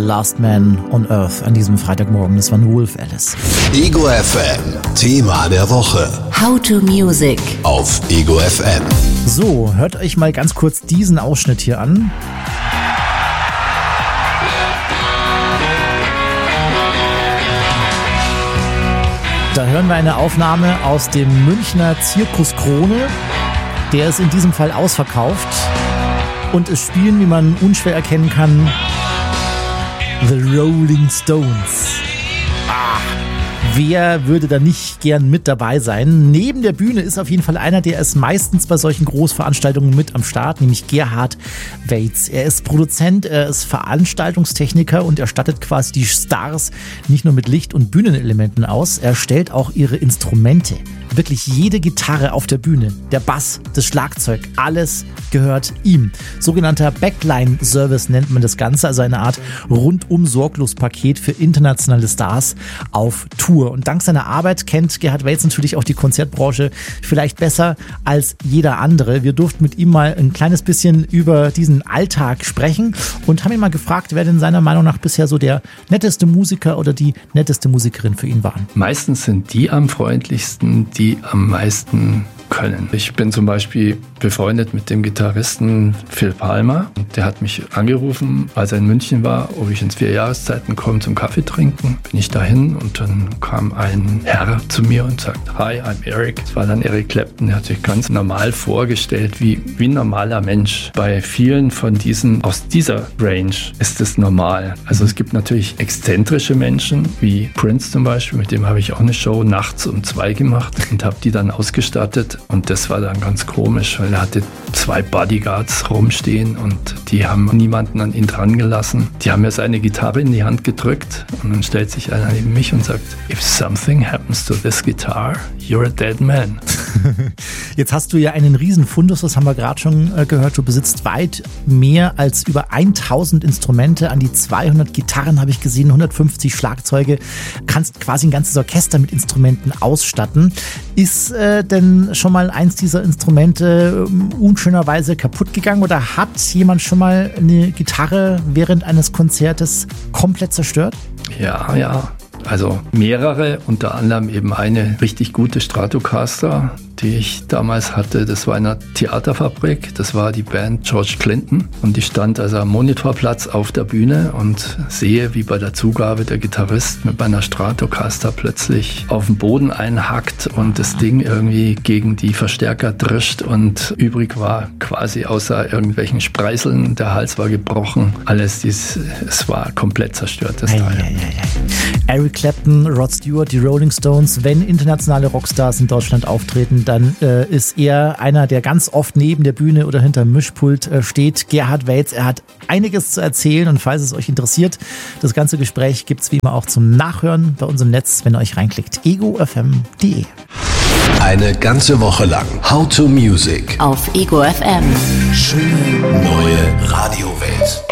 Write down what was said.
Last Man on Earth an diesem Freitagmorgen. Das war Wolf Alice. Ego FM, Thema der Woche. How to Music Auf Ego FM. So, hört euch mal ganz kurz diesen Ausschnitt hier an. Da hören wir eine Aufnahme aus dem Münchner Zirkus Krone. Der ist in diesem Fall ausverkauft. Und es spielen, wie man unschwer erkennen kann, The Rolling Stones. Wer würde da nicht gern mit dabei sein? Neben der Bühne ist auf jeden Fall einer, der ist meistens bei solchen Großveranstaltungen mit am Start, nämlich Gerhard Weitz. Er ist Produzent, er ist Veranstaltungstechniker und er stattet quasi die Stars nicht nur mit Licht- und Bühnenelementen aus, er stellt auch ihre Instrumente. Wirklich jede Gitarre auf der Bühne, der Bass, das Schlagzeug, alles gehört ihm. Sogenannter Backline-Service nennt man das Ganze, also eine Art Rundum-Sorglos-Paket für internationale Stars auf Tour. Und dank seiner Arbeit kennt Gerhard Weitz natürlich auch die Konzertbranche vielleicht besser als jeder andere. Wir durften mit ihm mal ein kleines bisschen über diesen Alltag sprechen und haben ihn mal gefragt, wer denn seiner Meinung nach bisher so der netteste Musiker oder die netteste Musikerin für ihn waren. Meistens sind die am freundlichsten, die am meisten können. Ich bin zum Beispiel befreundet mit dem Gitarristen Phil Palmer. Der hat mich angerufen, als er in München war, ob ich ins 4 Jahreszeiten komme zum Kaffee trinken. Bin ich dahin und dann kam ein Herr zu mir und sagt, Hi, I'm Eric. Das war dann Eric Clapton. Der hat sich ganz normal vorgestellt, wie ein normaler Mensch. Bei vielen von diesen, aus dieser Range ist es normal. Also es gibt natürlich exzentrische Menschen, wie Prince zum Beispiel, mit dem habe ich auch eine Show nachts um 2 gemacht und habe die dann ausgestattet. Und das war dann ganz komisch, weil er hatte 2 Bodyguards rumstehen und die haben niemanden an ihn dran gelassen. Die haben mir seine Gitarre in die Hand gedrückt und dann stellt sich einer neben mich und sagt, if something happens to this guitar, you're a dead man. Jetzt hast du ja einen riesen Fundus, das haben wir gerade schon gehört. Du besitzt weit mehr als über 1000 Instrumente, an die 200 Gitarren habe ich gesehen, 150 Schlagzeuge. Kannst quasi ein ganzes Orchester mit Instrumenten ausstatten. Ist denn schon mal eins dieser Instrumente unschönerweise kaputt gegangen oder hat jemand schon mal eine Gitarre während eines Konzertes komplett zerstört? Ja. Also mehrere, unter anderem eben eine richtig gute Stratocaster, die ich damals hatte. Das war in einer Theaterfabrik, das war die Band George Clinton und die stand also am Monitorplatz auf der Bühne und sehe, wie bei der Zugabe der Gitarrist mit meiner Stratocaster plötzlich auf den Boden einhackt und das Ding irgendwie gegen die Verstärker drischt und übrig war quasi außer irgendwelchen Spreißeln, der Hals war gebrochen, alles es war komplett zerstört, das Teil. Eric Clapton, Rod Stewart, die Rolling Stones, wenn internationale Rockstars in Deutschland auftreten, dann ist er einer, der ganz oft neben der Bühne oder hinterm Mischpult steht. Gerhard Weitz, er hat einiges zu erzählen und falls es euch interessiert, das ganze Gespräch gibt es wie immer auch zum Nachhören bei uns im Netz, wenn ihr euch reinklickt. egofm.de. Eine ganze Woche lang How to Music auf Ego FM. Schöne neue Radiowelt.